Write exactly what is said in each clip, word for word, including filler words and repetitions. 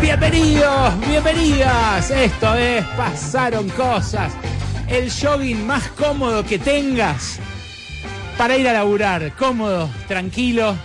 Bienvenidos, bienvenidas. Esto es Pasaron Cosas. El jogging más cómodo que tengas para ir a laburar. Cómodo, tranquilo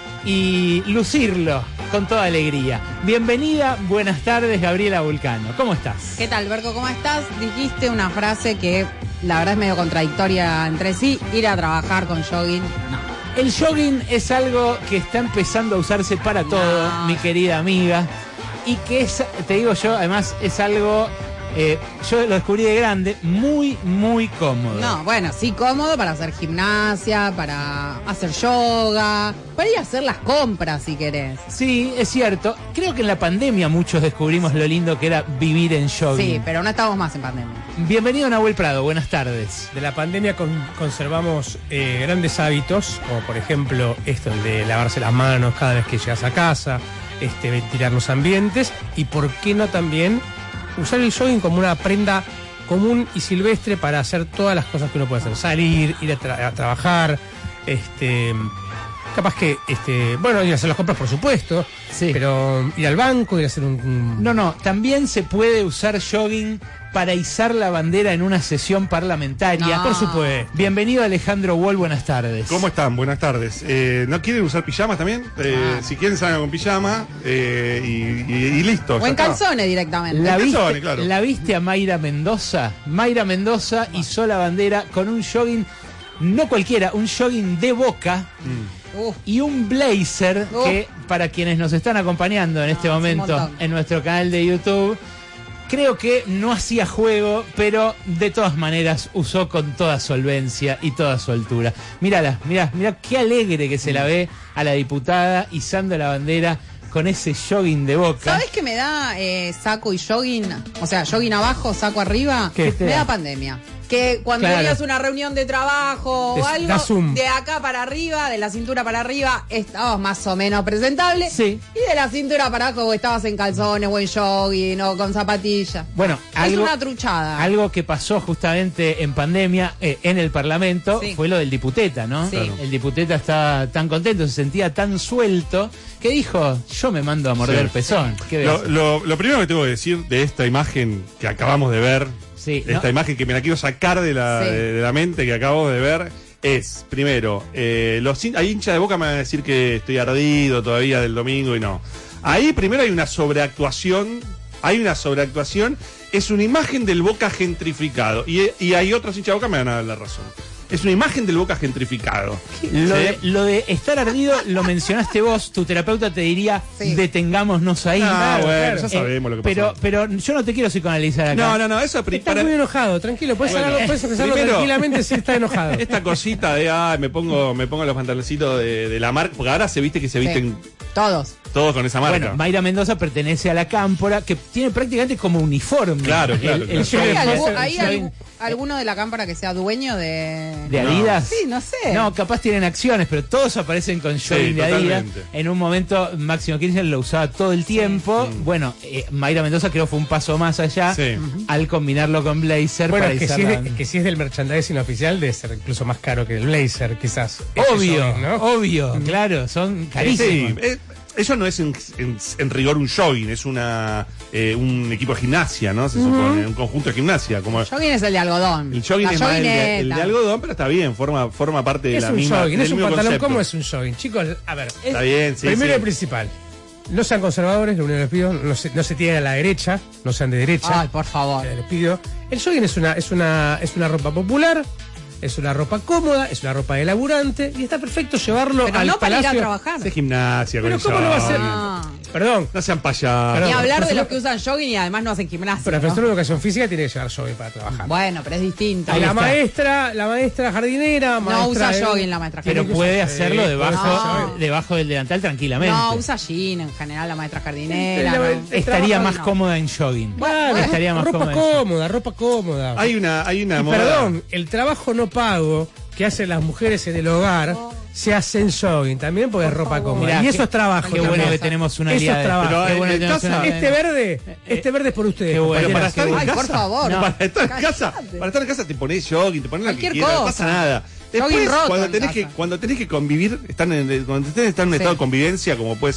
y lucirlo con toda alegría. Bienvenida, buenas tardes, Gabriela Vulcano. ¿Cómo estás? ¿Qué tal, Berco? ¿Cómo estás? Dijiste una frase que la verdad es medio contradictoria entre sí. Ir a trabajar con jogging, no. El jogging es algo que está empezando a usarse para todo, no. mi querida amiga. Y que es, te digo yo, además es algo, eh, yo lo descubrí de grande, muy, muy cómodo. No, bueno, sí, cómodo para hacer gimnasia, para hacer yoga, para ir a hacer las compras si querés. Sí, es cierto. Creo que en la pandemia muchos descubrimos lo lindo que era vivir en jogging. Sí, pero no estamos más en pandemia. Bienvenido Nahuel Prado, buenas tardes. De la pandemia con, conservamos eh, grandes hábitos, como por ejemplo esto de lavarse las manos cada vez que llegas a casa, este, ventilar los ambientes y por qué no también usar el jogging como una prenda común y silvestre para hacer todas las cosas que uno puede hacer, salir, ir a, tra- a trabajar, este, capaz que, este, bueno, ir a hacer las compras por supuesto, sí. pero ir al banco, ir a hacer un, un... No, no, también se puede usar jogging para izar la bandera en una sesión parlamentaria. No. Por supuesto. Bienvenido Alejandro Wall, buenas tardes. ¿Cómo están? Buenas tardes. Eh, ¿No quieren usar pijamas también? Eh, Ah. Si quieren salgan con pijama eh, y, y- y listo. O ya en está. calzones directamente. ¿La viste, calzones, claro. ¿La viste a Mayra Mendoza? Mayra Mendoza izó la bandera con un jogging, no cualquiera, un jogging de Boca Mm. Uf, y un blazer Uf. que, para quienes nos están acompañando en este No, es un momento montón. en nuestro canal de YouTube, creo que no hacía juego, pero de todas maneras usó con toda solvencia y toda soltura. Mírala, mirá, mirá qué alegre que se la ve a la diputada izando la bandera con ese jogging de Boca. ¿sabés qué me da eh, saco y jogging? O sea, jogging abajo, saco arriba. ¿Qué te me da? da pandemia. Que cuando Claro. tenías una reunión de trabajo Te- o da algo, zoom. de acá para arriba, de la cintura para arriba, estabas más o menos presentable. Sí. Y de la cintura para abajo estabas en calzones o en jogging o con zapatillas. Bueno, Es algo, una truchada. algo que pasó justamente en pandemia eh, en el Parlamento Sí. fue lo del diputeta, ¿no? Sí. Claro. El diputeta estaba tan contento, se sentía tan suelto, que dijo, yo me mando a morder Sí. pezón. ¿Qué Lo, ves? lo- lo primero que tengo que decir de esta imagen que acabamos de ver, Sí, esta ¿no? imagen que me la quiero sacar de la, Sí. de, de la mente que acabo de ver, es, primero, eh, los hin- hay hinchas de Boca me van a decir que estoy ardido todavía del domingo y no. Ahí primero hay una sobreactuación, hay una sobreactuación, es una imagen del Boca gentrificado. Y, y hay otros hinchas de Boca que me van a dar la razón. Es una imagen del Boca gentrificado. Lo, ¿Sí? de, lo de estar ardido lo mencionaste vos, tu terapeuta te diría, Sí. detengámonos ahí. Ah, bueno, ya Eh, sabemos lo que pero, pasó. pero yo no te quiero psicoanalizar acá. No, no, no, eso pri- Está para- muy enojado, tranquilo, puedes Bueno, hablarlo, puedes expresarlo primero- tranquilamente si está enojado. Esta cosita de, ah, me pongo, me pongo los pantaloncitos de, de la marca, porque ahora se viste que se visten Todos. todos con esa marca. Bueno, Mayra Mendoza pertenece a la Cámpora, que tiene prácticamente como uniforme. Claro, claro, El, el claro. ¿Hay, jogging- algu- el hay jogging algu- alguno de la cámara que sea dueño de. de No. Adidas. Sí, no sé. No, capaz tienen acciones, pero todos aparecen con jogging de Adidas. totalmente. En un momento Máximo Kirchner lo usaba todo el tiempo. Bueno, eh, Mayra Mendoza creo fue un paso más allá Sí. al combinarlo con blazer. Bueno, para es que, izar si es la- de- que si es del merchandising oficial debe ser incluso más caro que el blazer, quizás. Ese Obvio, jogging, ¿no? obvio, claro, son carísimos. Sí, eh, eso no es en, en- en rigor un jogging, es una eh, un equipo de gimnasia, ¿no? Se supone, un conjunto de gimnasia. Como Jogging es el de algodón. el jogging La es más el de, el de joguineta. algodón, pero está bien, forma, forma parte de Es la un misma. jogging, del es un mismo pantalón. concepto. ¿Cómo es un jogging? Chicos, a ver. es- Está bien, sí. primero sí. y principal. No sean conservadores, lo único que les pido. No se, no se tiren a la derecha, no sean de derecha. Ay, por favor. Eh, les pido. El jogging es una, es una, es una ropa popular, es una ropa cómoda, es una ropa de laburante y está perfecto llevarlo Pero al no para ir a palacio. trabajar. Hace gimnasia con Pero el ¿cómo no va a ser? jogging. Ah. Perdón. No sean payasos. Ni Perdón. hablar de Nosotros- los que usan jogging y además no hacen gimnasia. Pero el ¿no? profesor de educación física tiene que llevar jogging para trabajar. Bueno, pero es distinto. Ahí la está. maestra, la maestra jardinera, No maestra usa de- jogging la maestra Pero jardinera. puede Sí, hacerlo puede debajo, hacer jogging. debajo del delantal tranquilamente. No, usa jean en general la maestra jardinera. La- no. el Estaría trabajo más no. cómoda en jogging. Claro, Estaría más ropa cómoda. en- cómoda, ropa cómoda. Hay una, hay una Y moda. perdón, el trabajo no pago que hacen las mujeres en el hogar se hace en jogging también porque es ropa cómoda. Mirá, y qué- eso es trabajo. Qué bueno también. que tenemos una Eso aliada. es trabajo. Pero Qué en- bueno que en tenemos casa- una- Este verde, este verde es por ustedes. Qué bueno. Pero para compañeras, estar qué en bueno. Ay, casa, por favor. No. para estar en Cállate. casa, para estar en casa te pones jogging, te pones lo que Cualquier quieras, no cosa. pasa nada. Después, Jogging roto cuando en tenés casa. que, cuando tenés que convivir, están en, cuando ustedes están en un Sí. estado de convivencia, como puede ser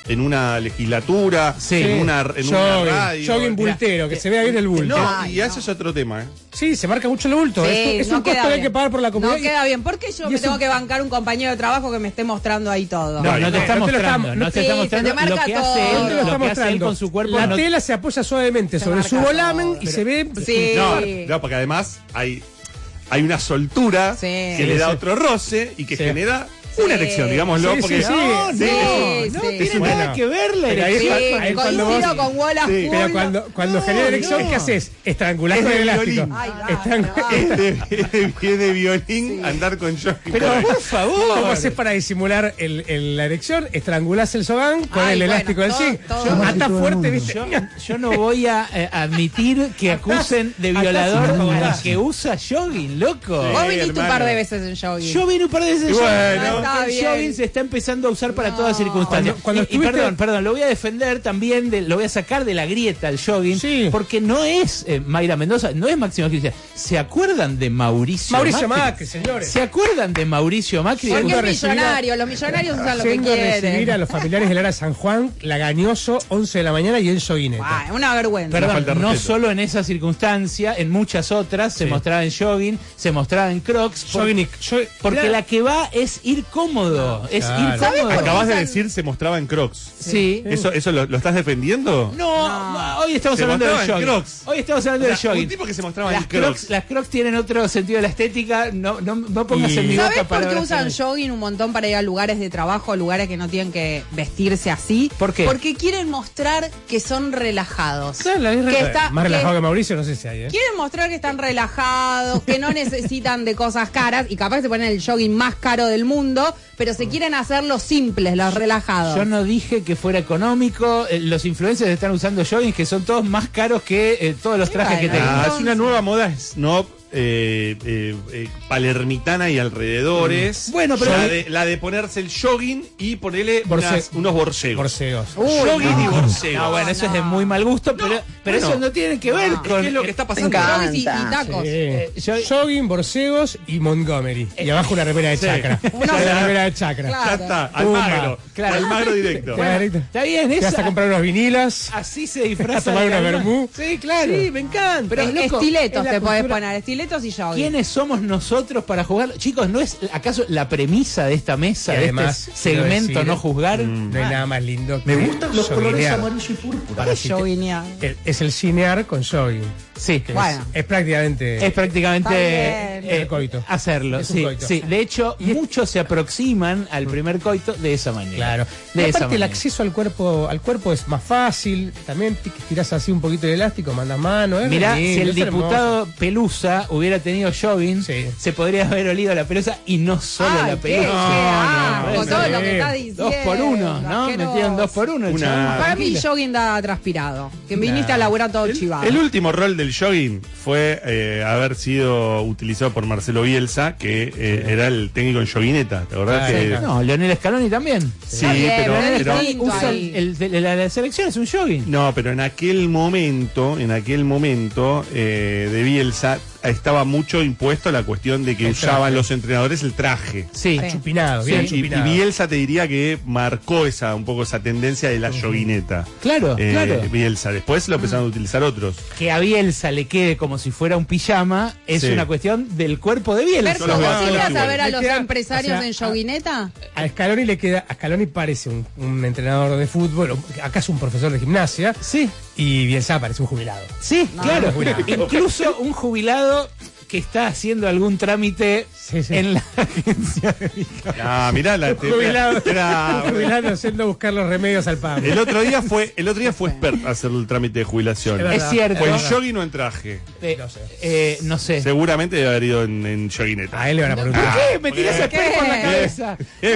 en una legislatura, Sí. en una, en una Jogging, radio. jogging bultero, que se vea bien el bulto. No, Ay, y no. eso es otro tema, ¿eh? Sí, se marca mucho el bulto. Sí, es es no un costo queda que hay bien. que pagar por la comodidad. No queda bien. ¿Por qué yo y me es tengo un- que bancar un compañero de trabajo que me esté mostrando ahí todo? No, No, no te no, está no te lo mostrando, está- no te sí, está se mostrando te marca lo que todo. hace él, Él te lo está lo que hace él mostrando. con su cuerpo. La no- tela se apoya suavemente Se sobre marca su volamen todo. y se ve. Sí. No, no, porque además hay, hay una soltura Sí. que Sí, le da sí. otro roce y que Sí. genera Sí. una erección, digámoslo, Sí, porque sí, sí. No, Sí, no, sí. no Sí. tiene Bueno, nada que ver la pero ahí Sí, es erección. ahí cuando coincido vos- con Wallace. Sí. Pero Full. cuando, cuando No, genera erección, no. ¿qué haces? Estrangular Es con de el elástico. violín. Ay, va, Estran- va. es de, es de- es de violín Sí. andar con jogging. Pero por ahí. por favor. ¿Cómo haces para disimular el, el- la erección? Estrangulás el sogán con Ay, el bueno, elástico del todo- zinc. todo- Atás fuerte, ¿viste? Yo, yo no voy a eh, admitir que acusen de atás violador sin a la atás. que usa jogging, loco. Vos Sí, viniste un hermano. par de veces en jogging. Yo vine un par de veces Y en bueno. jogging. Está El bien. jogging se está empezando a usar para No. todas circunstancias. Cuando- cuando y, y estuviste- perdón, perdón, lo voy a defender también, de, lo voy a sacar de la grieta al jogging, Sí. porque no es eh, Mayra Mendoza, no es Máximo Kirchner. ¿Se acuerdan de Mauricio, Mauricio Macri, señores. ¿Se acuerdan de Mauricio Macri? Porque Yendo a es recibir a- millonario, los millonarios usan lo que Yendo a recibir a quieren. los familiares de Lara San Juan, Lagañoso, once de la mañana y en joguineta. Ah, una vergüenza. Una falta Perdón, de no respeto. solo en esa circunstancia, en muchas otras se Sí. mostraba en jogging, se mostraba en crocs, por- Jogging y- yo- porque mirá, la que va es ir cómodo, es Claro. ir ¿Sabes cómodo. por qué Acabas de usan- decir se mostraba en Crocs. Sí. ¿Eso, eso lo, lo estás defendiendo? No, hoy estamos Se hablando del mostraba en jogging. Crocs. Hoy estamos hablando O del sea, jogging. un tipo que se mostraba las en Crocs. Las crocs tienen otro sentido de la estética, no, no, no pongas Y- en mi ¿Sabés boca por qué palabras usan que no- jogging un montón para ir a lugares de trabajo, lugares que no tienen que vestirse así? ¿Por qué? Porque quieren mostrar que son relajados. Claro, la es que re- está- más que- relajado que Mauricio, no sé si hay, ¿eh? Quieren mostrar que están relajados, que no necesitan de cosas caras y capaz se ponen el jogging más caro del mundo, pero se quieren hacer los simples, los relajados. Yo no dije que fuera económico, eh, los influencers están usando joggings que son todos más caros que eh, todos los trajes que bueno. tengan. Ah, Entonces- es una nueva moda snob eh, eh, eh, palermitana y alrededores. Bueno, pero- la de, la de ponerse el jogging y ponerle Borse- unas- unos borcegos. Borseos. Uy, jogging y no. borcegos. No, bueno, eso no. es de muy mal gusto, pero, pero bueno. eso no tiene que ver No. con ¿Qué es lo que está pasando? Jogging y, y tacos. Sí. Eh, yo- Jogging, Borseos y Montgomery. Y abajo una remera de Sí. chacra. Una- Una remera de chacra. Claro. Ya está, al Pumba. magro. Claro. Al magro directo. Bueno, Está bien, Te esa- vas a comprar unos vinilas. así se disfraza. a tomar de una calma. vermú. Sí, claro. Sí, me encanta. Pero, Es- loco, estiletos es la te podés cultura- poner, estiletos y jogging. ¿Quiénes somos nosotros para jugar? Chicos, ¿no es acaso la premisa de esta mesa, Y de además, este quiero segmento decir, no juzgar? No hay nada más lindo que Me gustan los colores joguinear. amarillo y púrpura. Para Es si te- joguinear. el- Es el cinear con jogging. Sí, que Bueno. es, es prácticamente. es prácticamente Está bien. eh, El coito. hacerlo. Es un Sí, coito. sí. De hecho, muchos se aproximan al primer coito de esa manera. Claro. De Y esa aparte el manera. acceso al cuerpo al cuerpo es más fácil. También ti- tirás así un poquito de elástico, mandas mano. Es Mirá, re lindo, si el es hermoso. diputado Pelusa hubiera tenido jogging, Sí. se podría haber olido la pelusa y no solo Ay, la qué, pelusa. qué no, asco, no, todo no, lo que no. está diciendo. Dos por uno, ¿no? asqueroso. Metieron dos por uno el Una- chabón. Para mí el Tranquilo. jogging da transpirado. Que viniste Nah. a laburar todo chivado. El último rol del jogging fue eh, haber sido utilizado por Marcelo Bielsa, que eh, era el técnico en joguineta. ¿Te acordás? Ah, que, claro. No, Leonel Scaloni también. Sí, Está bien, pero, pero es pero- distinto Usa ahí. el, el- el- la, la selección es un jogging. no, pero en aquel momento, en aquel momento eh, de Bielsa estaba mucho impuesto la cuestión de que El usaban traje. los entrenadores el traje. Sí. Sí. Chupinado, Sí, bien Y, y chupinado. Bielsa te diría que marcó esa un poco esa tendencia de la joguineta. Claro, Eh, claro. Bielsa. Después lo empezaron a utilizar otros. Que a Bielsa le quede como si fuera un pijama es Sí. una cuestión del cuerpo de Bielsa. Verso, los veo ¿vos todos irías a iguales. ver a Me los queda- empresarios o sea, en joguineta? A Scaloni le queda. A Scaloni parece un, un entrenador de fútbol, o acaso un profesor de gimnasia, Sí, y Bielsa parece un jubilado. sí, No, claro. jubilado. Incluso un jubilado que está haciendo algún trámite Sí, sí. en la agencia de Ah, mirá, la te- Jubilado, era- un jubilado yendo a buscar los remedios al pan. el otro día fue, el otro día fue expert a hacer el trámite de jubilación. Es Es verdad. cierto. ¿Fue en verdad. jogging o en traje? Eh, No sé. eh, no sé. Seguramente debe haber ido en, en joguineta. A él le van a poner un ¿Por traje. qué? Me tirás a ¿Qué? espejo en la cabeza. Eh,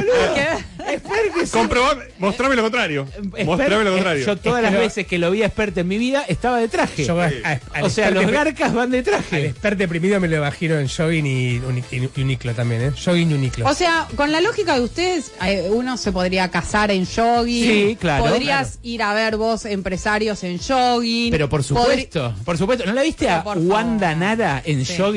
Esper que sí. comprobame, mostrame lo contrario. Esper- Mostrame lo eh, contrario. Yo todas las Pero- veces que lo vi a Expert en mi vida estaba de traje. Yo a- a- al o sea, expert los de- garcas van de Al traje. expert deprimido me lo imagino en jogging y, uni- y uniclo también, ¿eh? Jogging y uniclo. O sea, con la lógica de ustedes, eh, uno se podría casar en jogging. Sí, claro, Podrías ir a ver vos empresarios en jogging. Pero por Podri- supuesto, por supuesto. ¿No la viste a Pero por Wanda favor. Nara en Sí. jogging?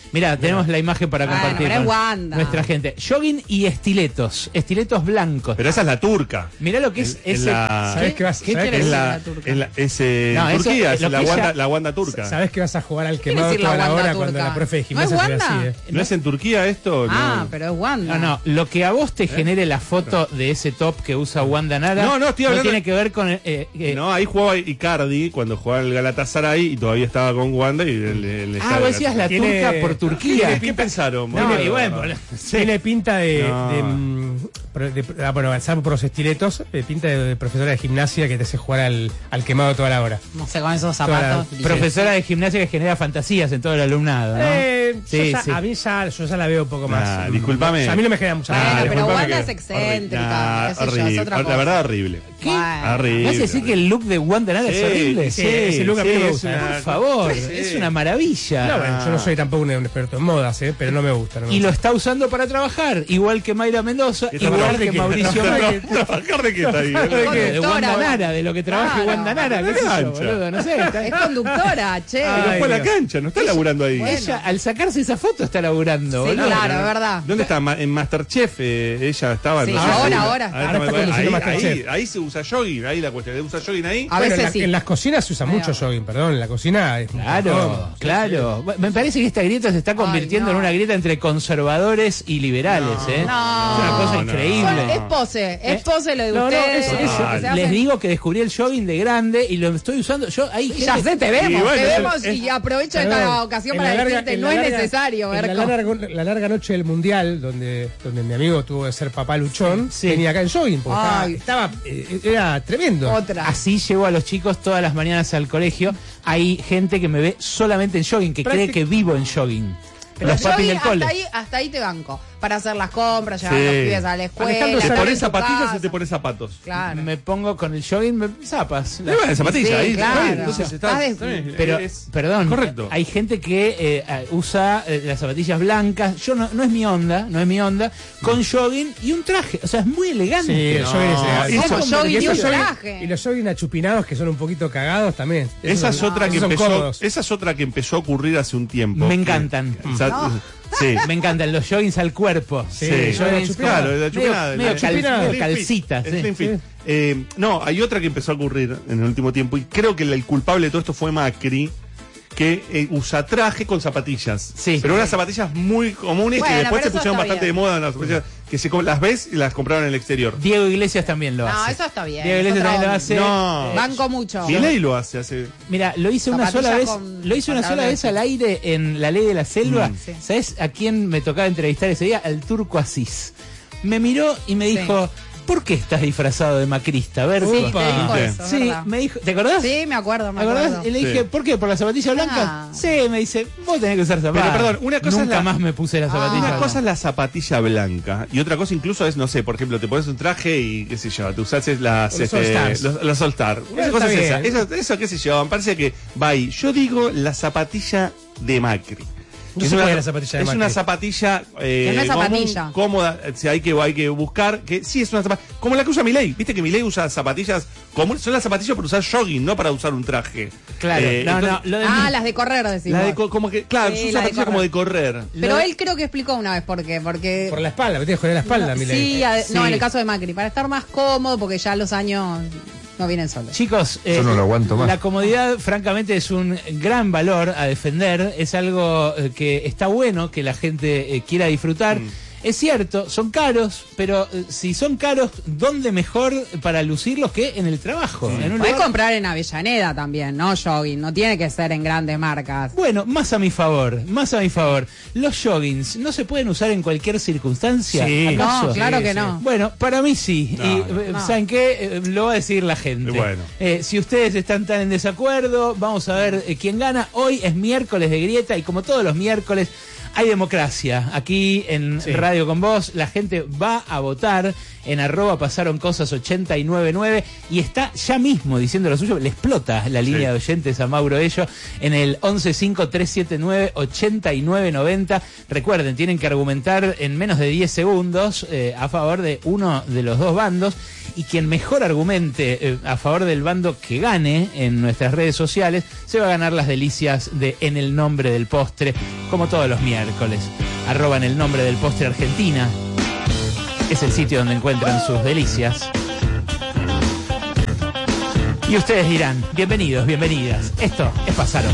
Mirá, tenemos la imagen para Bueno, compartir pero es con Wanda. nuestra gente. Jogging y estiletos, estiletos blancos. Pero esa es la turca. Mirá lo que es Es ese. la- ¿Sabés qué vas- ¿Qué sabés quiere Es decir la, la turca? es la- es, eh, No, eso- Turquía, es lo la que Wanda, ella- la Wanda turca. Sabés que vas a jugar al ¿Qué quemado decir la toda la Wanda hora turca? cuando la profe de ¿No es gimnasia se Wanda? así, ¿eh? ¿No es en Turquía esto? Ah, No. pero es Wanda. No, no, lo que a vos te genere la foto de ese top que usa Wanda Nara No, no, estoy hablando- tiene que ver con... eh, eh, No, ahí jugaba Icardi cuando jugaba en el Galatasaray y todavía estaba con Wanda y el, el ah, estadio vos decías la Tiene- turca por Turquía. ¿Qué, qué pensaron? No, boludo? y bueno, Tiene pinta de, No. de, mm, pro- de- ah, bueno, salvo por los estiletos, eh, pinta de, de profesora de gimnasia que te hace jugar al, al quemado toda la hora. No sé, con esos Toda la- zapatos. Profesora de gimnasia que genera fantasías en todo el alumnado, ¿no? Eh, yo Sí, ya- sí. A mí ya, yo ya la veo un poco más. Nah, mm, discúlpame. A mí no me genera mucha Bueno, Ah, pero disculpame Wanda que- es excéntrica, Nah, qué sé yo, es horrible. otra La cosa. verdad, horrible. ¿Qué? Bueno. Horrible. ¿Me vas a decir que el look de Wanda Nara es Sí, horrible? sí, ese look a mí no me es gusta, una- Por favor, Sí. es una maravilla. No, bueno, yo no soy tampoco un, un experto en modas, eh, pero no me gusta. No me Y lo gusta. está usando para trabajar, igual que Mayra Mendoza, ¿Qué igual trabajar de que qué? Mauricio ¿Trabajar May. ¿Trabajar de qué está ahí? ¿De qué? De Conductora, Wanda bueno. Nara, de lo que trabaje Claro. Wanda Nara, qué sé yo, Cancha. boludo, no sé. está- Es conductora, che. Ay, Pero fue a la Dios. cancha, no está laburando ahí. Bueno. Ella, al sacarse esa foto, está laburando, Sí, boludo. claro, es verdad. ¿Dónde está? Ma- En Masterchef eh, ella estaba. Sí, no sé, ahora, ahí- ahora. ahí Ahora está conduciendo ahí, Masterchef. ahí, ahí se usa jogging, ahí la cuestión. ¿Usa jogging ahí? A Bueno, veces en, la- sí. en las cocinas se usa Medio. mucho jogging, perdón, en la cocina es Claro, cómodo. claro. Me parece que esta grieta se está convirtiendo no. en una grieta entre conservadores y liberales, ¿eh? No. Es una cosa No, increíble. Son- es pose, es ¿Eh? pose lo de No, no, ustedes. es- es- que se les hacen- digo que descubrí el jogging de grande y lo estoy usando. Yo ahí Ya sé, te vemos, Y bueno, te vemos es- y aprovecho Perdón, esta ocasión en para la larga- decirte, en no la es larga- necesario, en la Berco. larga, la larga noche del mundial, donde, donde mi amigo tuvo que ser papá luchón, Sí. venía acá en jogging, porque estaba, Ay. estaba, eh, era tremendo. Otra. Así llevo a los chicos todas las mañanas al colegio. Hay gente que me ve solamente en jogging, que cree Práctic- que vivo en jogging. Pero los yo papis ahí- del hasta cole. ahí, hasta ahí te banco. Para hacer las compras, llevar Sí. a los pibes a la escuela. Alejandro, ¿Te estar pones en tu zapatillas casa. o te pones zapatos? Claro. Me pongo con el jogging, me zapas. Eh, bueno, zapatillas, Sí, ahí claro. está bien, entonces está, Estás de- está bien, Pero, es- perdón, correcto. hay gente que eh, eh, usa eh, las zapatillas blancas. Yo no, no es mi onda, no es mi onda. Con jogging y un traje. O sea, es muy elegante. Sí, el No, jogging es eso- eso- Como jogging y y esos un jogging- traje. Y los jogging achupinados que son un poquito cagados también. Esos Esa es son- otra que esos son empezó, cómodos. esa es otra que empezó a ocurrir hace un tiempo. Me Que- encantan. o sea, No. Sí. Me encantan los joggings al cuerpo. Sí, Joggings la como- chupinada, claro, la medio- chupinada, medio la cal- chupinada. medio Slim fit, calcita. sí. Slim fit. Sí. Eh, no, hay otra que empezó a ocurrir en el último tiempo y creo que el, el culpable de todo esto fue Macri, que eh, usa traje con zapatillas. Sí. Pero unas zapatillas muy comunes Bueno, que después pero se eso pusieron está bastante bien. de moda en las zapatillas, que se, com- las ves y las compraron en el exterior. Diego Iglesias también lo No, hace. eso está bien. Diego es Iglesias otra también lo onda. hace. No. Eh, Banco mucho. Milei lo hace hace. Mira, lo hice una Zapatillas sola vez, con lo hice una sola pantalones. vez al aire en La Ley de la Selva. Mm. Sí. ¿Sabes a quién me tocaba entrevistar ese día? Al Turco Asís. Me miró y me Sí. dijo, ¿por qué estás disfrazado de macrista, Berco? Sí, te Upa. dijo ¿Qué? eso, Sí, ¿verdad? me dijo, ¿te acordás? Sí, me acuerdo, me ¿Te acordás? acuerdo. Y le dije, Sí. ¿por qué? ¿Por la zapatilla blanca? Ah. Sí, me dice, vos tenés que usar zapatillas. Pero, perdón, una cosa es Nunca la- más me puse la zapatilla. Una blanca. cosa es la zapatilla blanca y otra cosa incluso es, no sé, por ejemplo, te pones un traje y qué sé yo, te usás las Los este, All-Stars. los, los All-Star. Una Eso cosa es está esa. bien. Eso, eso qué sé yo, me parece que va ahí. Yo digo la zapatilla de Macri. No Es se una, puede la zapatilla de es Macri. una zapatilla eh, Que no es común, zapatilla. cómoda, o sea, hay que hay que buscar que sí es una zapatilla como la que usa Milei. Viste que Milei usa zapatillas comunes, son las zapatillas para usar jogging, no para usar un traje. Claro, Eh, no, entonces, no, lo de Ah, mí- las de correr, decimos. la de co- como que claro, Sí, son la de zapatillas como de correr. Pero lo- él creo que explicó una vez por qué. Porque Por la espalda, me tienes que joder la espalda, Milei. sí, ade- Sí. no, en el caso de Macri, para estar más cómodo, porque ya los años no vienen solos. Chicos, eh, Yo no lo aguanto más. la comodidad francamente es un gran valor a defender, es algo eh, que está bueno que la gente eh, quiera disfrutar. Mm. Es cierto, son caros, pero eh, si son caros, ¿dónde mejor para lucirlos que en el trabajo? En un Podés lugar- comprar en Avellaneda también, ¿no? Jogging, no tiene que ser en grandes marcas. Bueno, más a mi favor, más a mi favor. Los joggings no se pueden usar en cualquier circunstancia. Sí. ¿acaso? No, claro Sí, que sí. no. Bueno, para mí sí. No, y, no. eh, No. ¿saben qué? Eh, lo va a decir la gente. Bueno. Eh, si ustedes están tan en desacuerdo, vamos a ver eh, quién gana. Hoy es miércoles de grieta y como todos los miércoles hay democracia. Aquí en Sí. Radio con Vos la gente va a votar en arroba pasaron cosas ochenta y nueve nueve y está ya mismo diciendo lo suyo. Le explota la línea de oyentes a Mauro Ello en el once cinco tres siete nueve ochenta y nueve noventa. Recuerden, tienen que argumentar en menos de diez segundos eh, a favor de uno de los dos bandos y quien mejor argumente eh, a favor del bando que gane en nuestras redes sociales se va a ganar las delicias de En el nombre del postre, como todos los miércoles. miércoles. Arroba en el nombre del postre Argentina. Es el sitio donde encuentran sus delicias. Y ustedes dirán, bienvenidos, bienvenidas. Esto es Pasaron